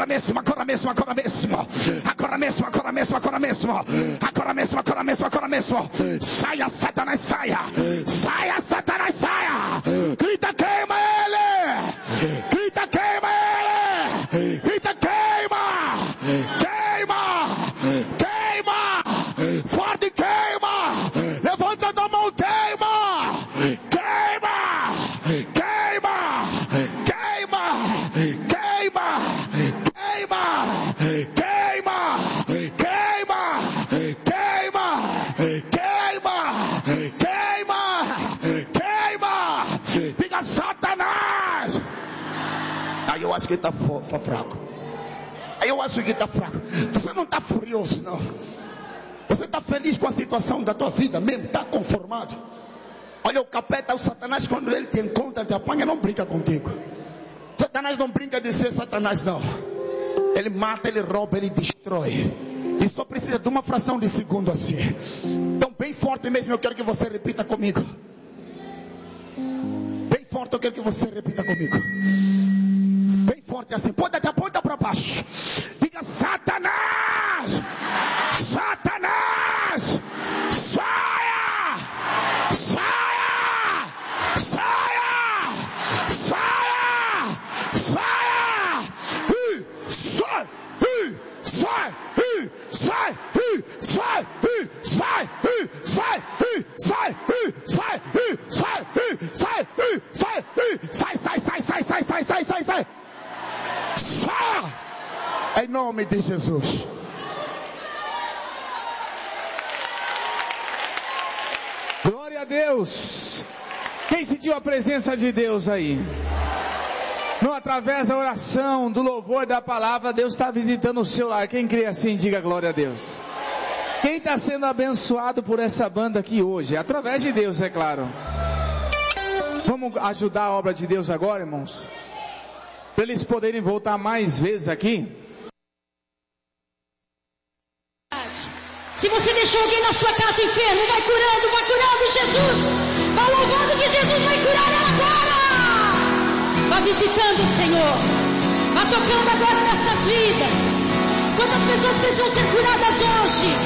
Agora mesmo, agora mesmo, agora mesmo. Agora mesmo, agora mesmo, agora mesmo. Agora mesmo, agora mesmo, agora mesmo. Saia, Satanás, saia. Saia, Satanás, saia. Grita, queima ele. Grita, queima ele. Grita, queima. Queima. Queima. Forte, queima. Levanta a mão, queima. Queima. Queima. Queima. Queima. Queima. Queima. Queima. Queima. Queima. Queima. Queima. Diga, Satanás. Aí eu acho que ele está fraco. Aí eu acho que ele está fraco. Você não está furioso, não. Você está feliz com a situação da tua vida mesmo? Está conformado? Olha, o capeta, o Satanás, quando ele te encontra, te apanha, não brinca contigo. Satanás não brinca de ser Satanás, não. Ele mata, ele rouba, ele destrói. E só precisa de uma fração de segundo assim. Então, bem forte mesmo, eu quero que você repita comigo. Bem forte, eu quero que você repita comigo. Bem forte assim, aponta para baixo. Diga, Satanás! Satanás! Saia! Saia! Saia! Saia! Saia! Sai! Sai! Sai! Sai! Sai! Sai! Sai! Sai! Sai! Sai! Sai! Em nome de Jesus. Glória a Deus. Quem sentiu a presença de Deus aí? Não, através da oração, do louvor, da palavra, Deus está visitando o seu lar. Quem crê assim, diga glória a Deus. Quem está sendo abençoado por essa banda aqui hoje? Através de Deus, é claro. Vamos ajudar a obra de Deus agora, irmãos? Para eles poderem voltar mais vezes aqui. Se você deixou alguém na sua casa enfermo, vai curando Jesus. Vai louvando que Jesus vai curar ela agora. Vai visitando, Senhor. Vai tocando agora nestas vidas. Quantas pessoas precisam ser curadas hoje?